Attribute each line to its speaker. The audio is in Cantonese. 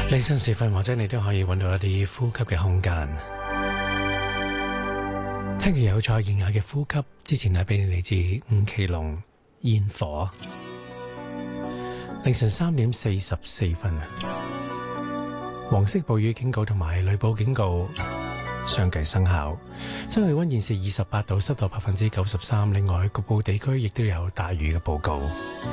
Speaker 1: 凌晨時分，或者你都可以揾到一啲呼吸嘅空間。聽完有蔡健雅嘅呼吸之前，係俾你嚟自伍奇隆煙火。凌晨3:44啊，黃色暴雨警告同埋雷暴警告相繼生效。室氣溫現時28度，濕度93%。另外，局部地區亦都有大雨嘅報告。